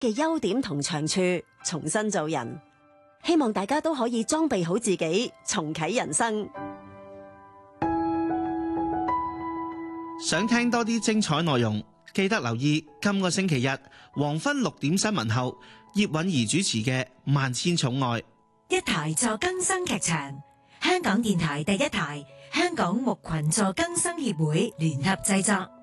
嘅優點同長處，重新做人。希望大家都可以裝備好自己，重啟人生。 想聽多啲精彩內容，記得留意今個星期日黃昏6點新聞後，葉韻儀主持嘅《萬千寵愛》。 一台助更生劇場，香港電台第一台，香港牧群助更生協會聯合製作。